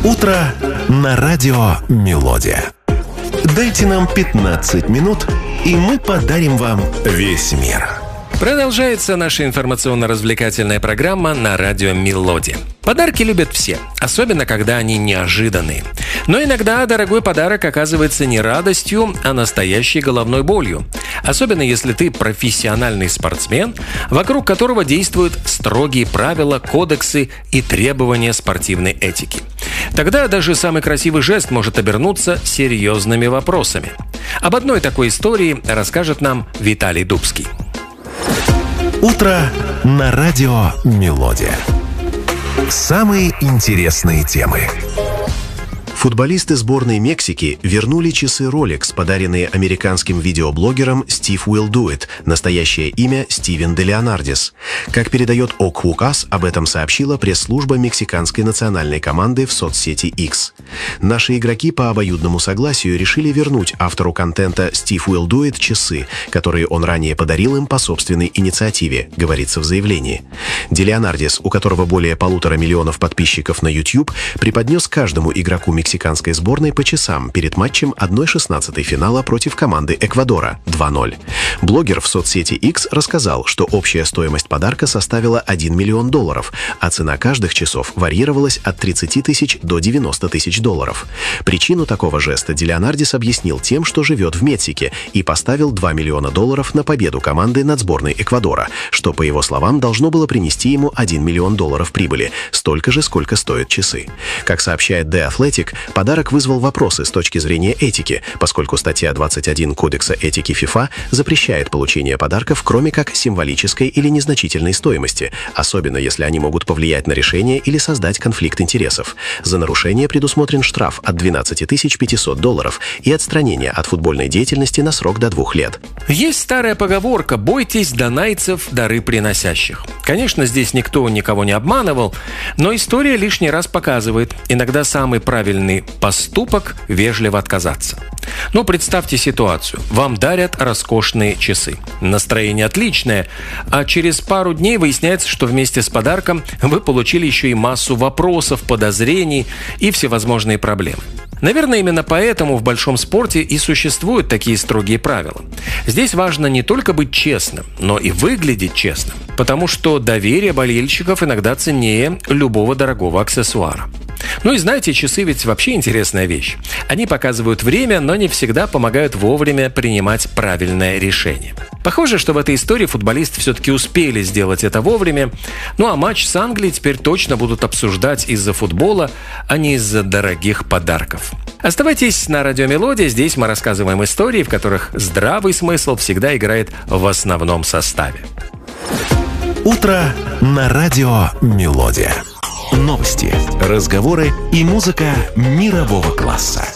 Утро на радио «Мелодия». Дайте нам 15 минут, и мы подарим вам весь мир. Продолжается наша информационно-развлекательная программа на радио «Мелодия». Подарки любят все, особенно когда они неожиданные. Но иногда дорогой подарок оказывается не радостью, а настоящей головной болью. Особенно если ты профессиональный спортсмен, вокруг которого действуют строгие правила, кодексы и требования спортивной этики. Тогда даже самый красивый жест может обернуться серьезными вопросами. Об одной такой истории расскажет нам Виталий Дубский. Утро на радио «Мелодия». Самые интересные темы. Футболисты сборной Мексики вернули часы Rolex, подаренные американским видеоблогером Стив Will Do It, настоящее имя Стивен де Леонардис. Как передает ОКУКАС, об этом сообщила пресс-служба мексиканской национальной команды в соцсети X. Наши игроки по обоюдному согласию решили вернуть автору контента Стив Will Do It часы, которые он ранее подарил им по собственной инициативе, говорится в заявлении. Де Леонардис, у которого более 1,5 миллиона подписчиков на YouTube, преподнес каждому игроку мексиканской сборной по часам перед матчем 1/16 финала против команды Эквадора 2-0. Блогер в соцсети X рассказал, что общая стоимость подарка составила $1 миллион, а цена каждых часов варьировалась от 30 тысяч до 90 тысяч долларов. Причину такого жеста Де Леонардис объяснил тем, что живет в Мексике, и поставил $2 миллиона на победу команды над сборной Эквадора, что, по его словам, должно было принести ему $1 миллион прибыли, столько же, сколько стоят часы. Как сообщает The Athletic, подарок вызвал вопросы с точки зрения этики, поскольку статья 21 Кодекса этики ФИФА запрещает получение подарков, кроме как символической или незначительной стоимости, особенно если они могут повлиять на решение или создать конфликт интересов. За нарушение предусмотрен штраф от $12 500 и отстранение от футбольной деятельности на срок до 2 лет. Есть старая поговорка «Бойтесь донайцев, дары приносящих». Конечно, здесь никто никого не обманывал, но история лишний раз показывает, иногда самый правильный поступок – вежливо отказаться. Но представьте ситуацию. Вам дарят роскошные часы. Настроение отличное, а через пару дней выясняется, что вместе с подарком вы получили еще и массу вопросов, подозрений и всевозможные проблемы. Наверное, именно поэтому в большом спорте и существуют такие строгие правила. Здесь важно не только быть честным, но и выглядеть честным, потому что доверие болельщиков иногда ценнее любого дорогого аксессуара. Ну и знаете, часы ведь вообще интересная вещь. Они показывают время, но не всегда помогают вовремя принимать правильное решение. Похоже, что в этой истории футболисты все-таки успели сделать это вовремя. Ну а матч с Англией теперь точно будут обсуждать из-за футбола, а не из-за дорогих подарков. Оставайтесь на радио «Мелодия». Здесь мы рассказываем истории, в которых здравый смысл всегда играет в основном составе. Утро на радио «Мелодия». Новости, разговоры и музыка мирового класса.